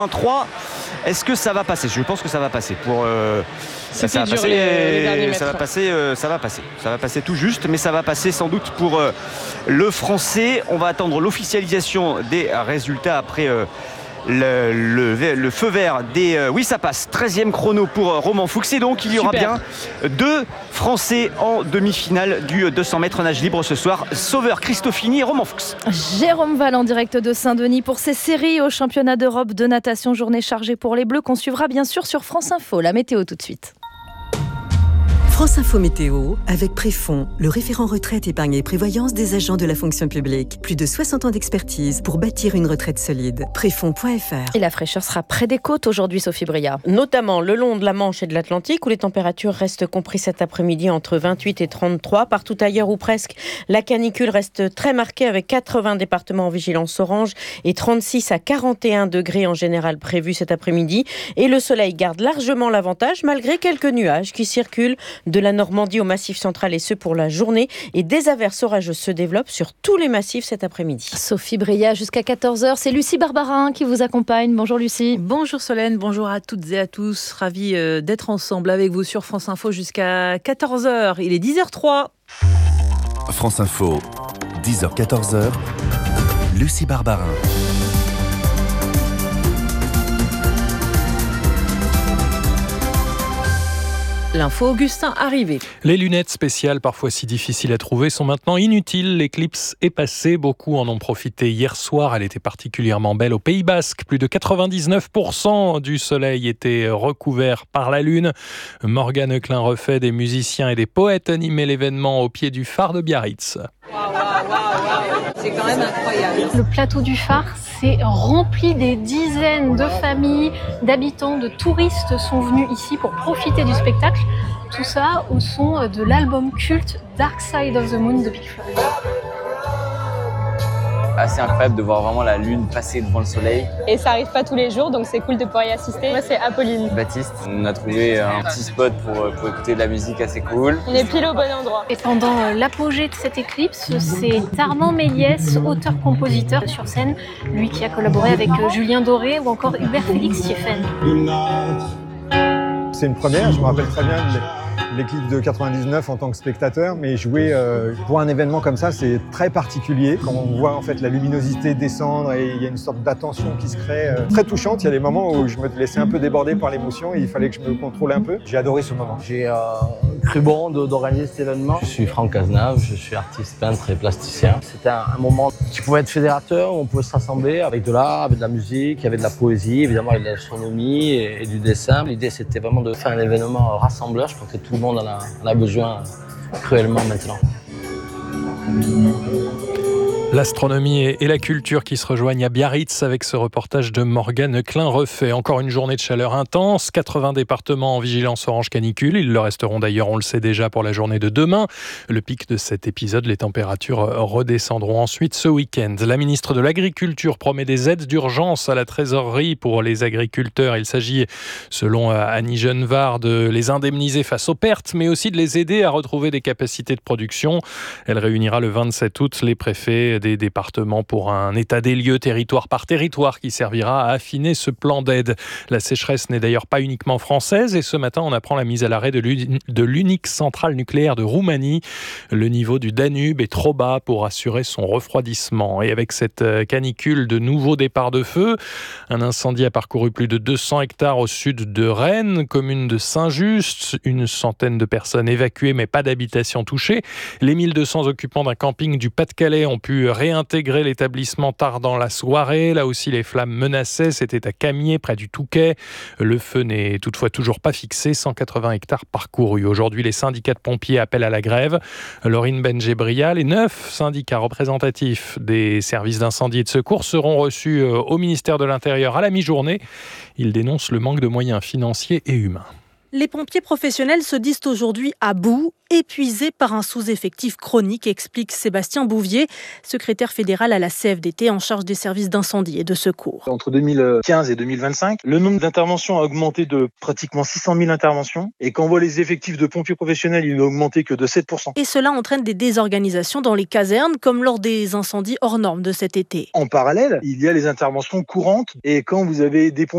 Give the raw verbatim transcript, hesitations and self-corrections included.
trois, est-ce que ça va passer? Je pense que ça va passer. Pour, euh, ça, ça, va dur, passer les, les derniers ça va mètres. passer, euh, ça va passer. Ça va passer tout juste, mais ça va passer sans doute pour euh, le Français. On va attendre l'officialisation des résultats après euh, le, le, le feu vert des... Euh, oui, ça passe. treizième chrono pour euh, Romain Fuchs. Et donc, il y aura Super. bien deux Français en demi-finale du deux cents mètres nage libre ce soir. Sauveur Christofini et Romain Fuchs. Jérôme Val en direct de Saint-Denis pour ses séries au championnat d'Europe de natation. Journée chargée pour les Bleus qu'on suivra bien sûr sur France Info. La météo tout de suite. France Info Météo, avec Préfond, le référent retraite, épargne et prévoyance des agents de la fonction publique. Plus de soixante ans d'expertise pour bâtir une retraite solide. Préfond point f r. Et la fraîcheur sera près des côtes aujourd'hui, Sophie Bria. Notamment le long de la Manche et de l'Atlantique, où les températures restent comprises cet après-midi entre vingt-huit et trente-trois. Partout ailleurs ou presque, la canicule reste très marquée avec quatre-vingts départements en vigilance orange et trente-six à quarante et un degrés en général prévus cet après-midi. Et le soleil garde largement l'avantage malgré quelques nuages qui circulent de la Normandie au Massif central et ce pour la journée. Et des averses orageuses se développent sur tous les massifs cet après-midi. Sophie Bria jusqu'à quatorze heures. C'est Lucie Barbarin qui vous accompagne. Bonjour Lucie. Bonjour Solène, bonjour à toutes et à tous. Ravi euh, d'être ensemble avec vous sur France Info jusqu'à quatorze heures. Il est dix heures zéro trois. France Info, dix heures quatorze heures. Lucie Barbarin. L'info Augustin arrivé. Les lunettes spéciales, parfois si difficiles à trouver, sont maintenant inutiles. L'éclipse est passée. Beaucoup en ont profité hier soir. Elle était particulièrement belle au Pays Basque. Plus de quatre-vingt-dix-neuf pour cent du soleil était recouvert par la lune. Morgane Klein-Refait, des musiciens et des poètes animaient l'événement au pied du phare de Biarritz. Wow, wow, wow, wow. C'est quand même incroyable. Le plateau du phare, c'est rempli. Des dizaines de familles, d'habitants, de touristes sont venus ici pour profiter du spectacle. Tout ça au son de l'album culte Dark Side of the Moon de Pink Floyd. Assez incroyable de voir vraiment la lune passer devant le soleil. Et ça arrive pas tous les jours, donc c'est cool de pouvoir y assister. Moi, c'est Apolline. Baptiste, on a trouvé un petit spot pour, pour écouter de la musique assez cool. On est pile au bon endroit. Et pendant l'apogée de cette éclipse, c'est Armand Méliès, auteur-compositeur sur scène, lui qui a collaboré avec Julien Doré ou encore Hubert Félix Thieffen. C'est une première, je me rappelle très bien de l'éclipse de quatre-vingt-dix-neuf en tant que spectateur, mais jouer euh, pour un événement comme ça, c'est très particulier. Quand on voit en fait la luminosité descendre et il y a une sorte d'attention qui se crée, euh, très touchante. Il y a des moments où je me laissais un peu déborder par l'émotion et il fallait que je me contrôle un peu. J'ai adoré ce moment. J'ai euh, cru bon d'organiser cet événement. Je suis Franck Cazenave, je suis artiste, peintre et plasticien. C'était un, un moment qui pouvait être fédérateur, où on pouvait se rassembler avec de l'art, avec de la musique, il y avait de la poésie, évidemment avec de l'astronomie et, et du dessin. L'idée c'était vraiment de faire un événement rassembleur. Je pense que tout le monde en a, en a besoin cruellement maintenant. L'astronomie et la culture qui se rejoignent à Biarritz avec ce reportage de Morgane Klein-Refait. Encore une journée de chaleur intense, quatre-vingts départements en vigilance orange canicule. Ils le resteront d'ailleurs, on le sait déjà, pour la journée de demain. Le pic de cet épisode, les températures redescendront ensuite ce week-end. La ministre de l'Agriculture promet des aides d'urgence à la trésorerie pour les agriculteurs. Il s'agit, selon Annie Genevard, de les indemniser face aux pertes, mais aussi de les aider à retrouver des capacités de production. Elle réunira le vingt-sept août les préfets des départements pour un état des lieux territoire par territoire qui servira à affiner ce plan d'aide. La sécheresse n'est d'ailleurs pas uniquement française et ce matin on apprend la mise à l'arrêt de l'unique centrale nucléaire de Roumanie. Le niveau du Danube est trop bas pour assurer son refroidissement. Et avec cette canicule, de nouveaux départs de feu. Un incendie a parcouru plus de deux cents hectares au sud de Rennes, commune de Saint-Just. Une centaine de personnes évacuées mais pas d'habitation touchée. Les mille deux cents occupants d'un camping du Pas-de-Calais ont pu réintégrer l'établissement tard dans la soirée. Là aussi, les flammes menaçaient. C'était à Camiers, près du Touquet. Le feu n'est toutefois toujours pas fixé. cent quatre-vingts hectares parcourus. Aujourd'hui, les syndicats de pompiers appellent à la grève. Laurine Benjebria, les neuf syndicats représentatifs des services d'incendie et de secours seront reçus au ministère de l'Intérieur à la mi-journée. Ils dénoncent le manque de moyens financiers et humains. Les pompiers professionnels se disent aujourd'hui à bout, épuisés par un sous-effectif chronique, explique Sébastien Bouvier, secrétaire fédéral à la C F D T en charge des services d'incendie et de secours. Entre deux mille quinze et deux mille vingt-cinq, le nombre d'interventions a augmenté de pratiquement six cent mille interventions. Et quand on voit les effectifs de pompiers professionnels, ils n'ont augmenté que de sept pour cent. Et cela entraîne des désorganisations dans les casernes, comme lors des incendies hors normes de cet été. En parallèle, il y a les interventions courantes. Et quand vous avez des pompiers